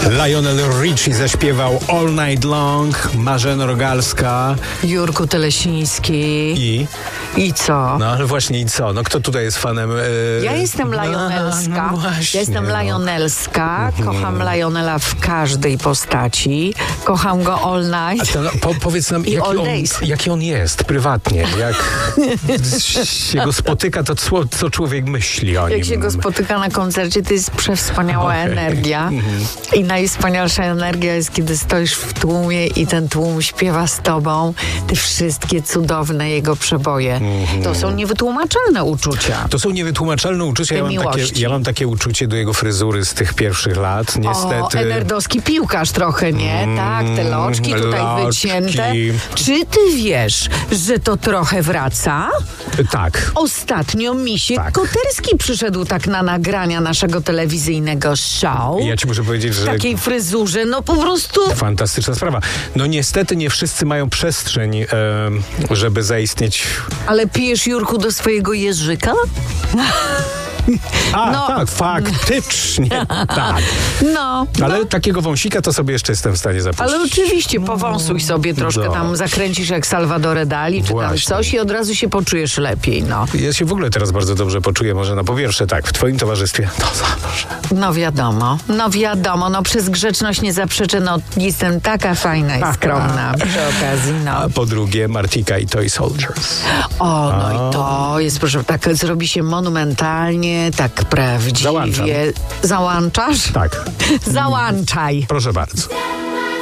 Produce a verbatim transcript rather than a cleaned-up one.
Lionel Richie zaśpiewał All Night Long, Marzena Rogalska. Jurku Telesiński. I? I co? No ale właśnie i co? No kto tutaj jest fanem? Yy... Ja jestem Lionelska. No, no właśnie, ja jestem no. Lionelska. Kocham Lionela w każdej postaci. Kocham go all night. A to, no, po, powiedz nam, jaki on, jaki on jest prywatnie. Jak się go spotyka, to co, co człowiek myśli o nim? Jak się go spotyka na koncercie, to jest przewspaniała okay. energia. Mm-hmm. I najwspanialsza energia jest, kiedy stoisz w tłumie i ten tłum śpiewa z tobą te wszystkie cudowne jego przeboje. Mm-hmm. To są niewytłumaczalne uczucia. To są niewytłumaczalne uczucia. Ja mam, takie, ja mam takie uczucie do jego fryzury z tych pierwszych lat. Niestety. O, enerdowski piłkarz trochę, nie? Mm, tak, te loczki tutaj loczki. wycięte. Czy ty wiesz, że to trochę wraca? Tak. Ostatnio Misiek tak. Koterski przyszedł tak na nagrania naszego telewizyjnego show. Ja ci muszę powiedzieć, że... W takiej fryzurze, no po prostu... Fantastyczna sprawa. No niestety nie wszyscy mają przestrzeń, e, żeby zaistnieć. Ale pijesz, Jurku, do swojego jeżyka? A, no. tak, faktycznie, tak. No. Ale no. takiego wąsika to sobie jeszcze jestem w stanie zapuścić. Ale oczywiście, powąsuj sobie troszkę, no. tam zakręcisz jak Salvador Dali, czy Właśnie. tam coś i od razu się poczujesz lepiej, no. Ja się w ogóle teraz bardzo dobrze poczuję, może na powierzchni, tak, w twoim towarzystwie. No zawsze. No wiadomo, no wiadomo, no przez grzeczność nie zaprzeczę, no jestem taka fajna i skromna przy okazji, no. A po drugie Martika i Toy Soldiers. O, no A. i to jest, proszę, tak zrobi się monumentalnie, tak prawdziwie. Załączam. Załączasz? Tak. Załączaj. Proszę bardzo.